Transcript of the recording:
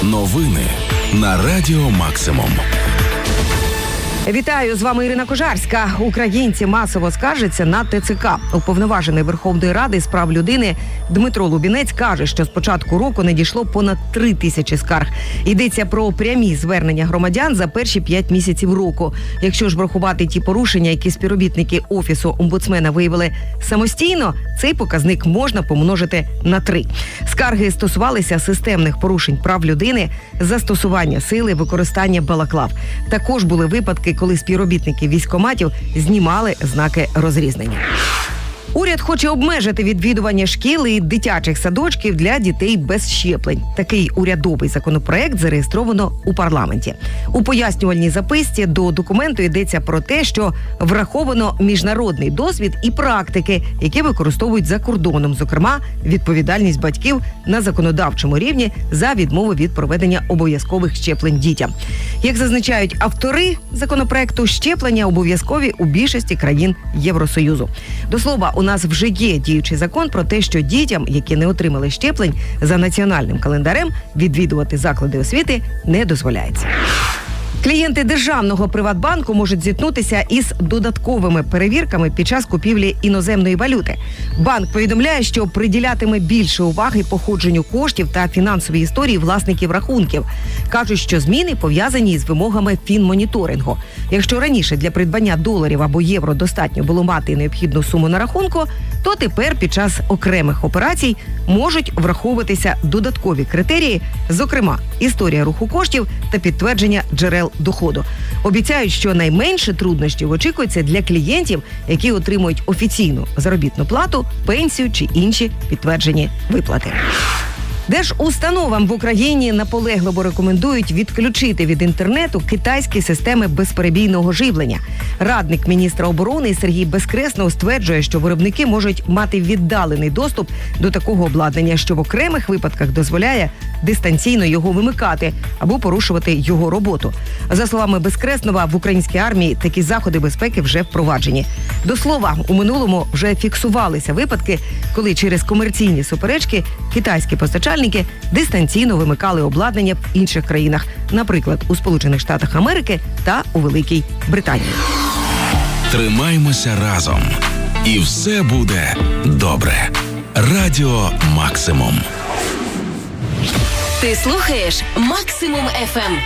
Новини на Радіо Максимум. Вітаю, з вами Ірина Кожарська. Українці масово скаржаться на ТЦК. Уповноважений Верховної Ради з прав людини Дмитро Лубінець каже, що з початку року надійшло понад 3 тисячі скарг. Йдеться про прямі звернення громадян за перші 5 місяців року. Якщо ж врахувати ті порушення, які співробітники Офісу омбудсмена виявили самостійно, цей показник можна помножити на 3. Скарги стосувалися системних порушень прав людини, застосування сили, використання балаклав. Також були випадки, коли співробітники військкоматів знімали знаки розрізнення. Уряд хоче обмежити відвідування шкіл і дитячих садочків для дітей без щеплень. Такий урядовий законопроект зареєстровано у парламенті. У пояснювальній записці до документу йдеться про те, що враховано міжнародний досвід і практики, які використовують за кордоном, зокрема, відповідальність батьків на законодавчому рівні за відмову від проведення обов'язкових щеплень дітям. Як зазначають автори законопроекту, щеплення обов'язкові у більшості країн Євросоюзу. До слова, у нас вже є діючий закон про те, що дітям, які не отримали щеплень за національним календарем, відвідувати заклади освіти не дозволяється. Клієнти державного Приватбанку можуть зіткнутися із додатковими перевірками під час купівлі іноземної валюти. Банк повідомляє, що приділятиме більше уваги походженню коштів та фінансовій історії власників рахунків. Кажуть, що зміни пов'язані із вимогами фінмоніторингу. Якщо раніше для придбання доларів або євро достатньо було мати необхідну суму на рахунку, то тепер під час окремих операцій можуть враховуватися додаткові критерії, зокрема, історія руху коштів та підтвердження джерел доходу. Обіцяють, що найменше труднощів очікується для клієнтів, які отримують офіційну заробітну плату, пенсію чи інші підтверджені виплати. Держустановам в Україні наполегливо рекомендують відключити від інтернету китайські системи безперебійного живлення. Радник міністра оборони Сергій Безкреснов стверджує, що виробники можуть мати віддалений доступ до такого обладнання, що в окремих випадках дозволяє дистанційно його вимикати або порушувати його роботу. За словами Безкреснова, в українській армії такі заходи безпеки вже впроваджені. До слова, у минулому вже фіксувалися випадки, коли через комерційні суперечки китайські постачальники дистанційно вимикали обладнання в інших країнах, наприклад, у Сполучених Штатах Америки та у Великій Британії. Тримаймося разом. І все буде добре. Радіо Максимум. Ти слухаєш Максимум FM.